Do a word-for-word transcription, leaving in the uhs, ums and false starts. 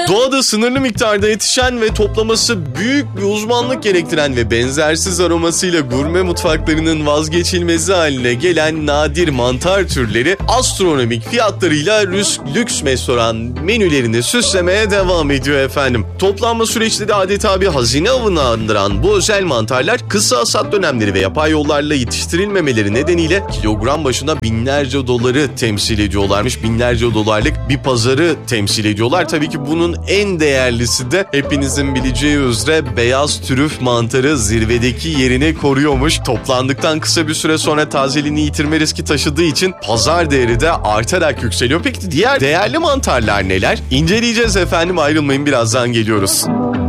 Doğada sınırlı miktarda yetişen ve toplaması büyük bir uzmanlık gerektiren ve benzersiz aromasıyla gurme mutfaklarının vazgeçilmezi haline gelen nadir mantar türleri astronomik fiyatlarıyla lüks restoran menülerini süslemeye devam ediyor efendim. Toplanma süreçleri adeta bir hazine avını andıran bu özel mantarlar kısa hasat dönemleri ve yapay yollarla yetiştirilmemeleri nedeniyle kilogram başına binlerce doları temsil ediyorlarmış. Binlerce dolarlık bir pazarı temsil ediyorlar. Tabii ki bunun en değerlisi de hepinizin bileceği üzere beyaz trüf mantarı zirvedeki yerini koruyormuş. Toplandıktan kısa bir süre sonra tazeliğini yitirme riski taşıdığı için pazar değeri de artarak yükseliyor. Peki diğer değerli mantarlar neler? İnceleyeceğiz efendim, ayrılmayın, birazdan geliyoruz.